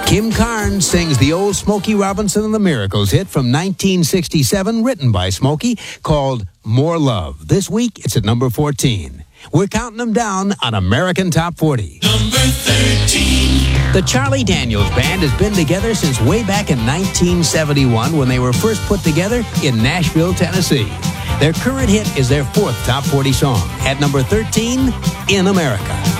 Kim Carnes sings the old Smokey Robinson and the Miracles hit from 1967, written by Smokey, called More Love. This week, it's at number 14. We're counting them down on American Top 40. Number 13. The Charlie Daniels Band has been together since way back in 1971 when they were first put together in Nashville, Tennessee. Their current hit is their fourth Top 40 song. At number 13, In America.